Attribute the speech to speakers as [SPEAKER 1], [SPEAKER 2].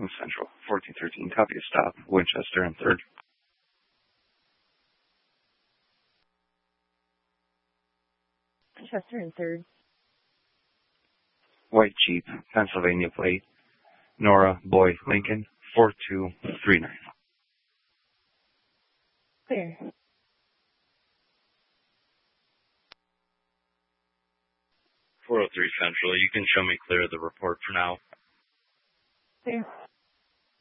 [SPEAKER 1] Central, 1413. Copy of stop. Winchester and 3rd.
[SPEAKER 2] Winchester and 3rd.
[SPEAKER 1] White Jeep, Pennsylvania plate. Nora Boy Lincoln, 4239.
[SPEAKER 2] Clear.
[SPEAKER 3] 403 Central, you can show me clear of the report for now.
[SPEAKER 2] Clear.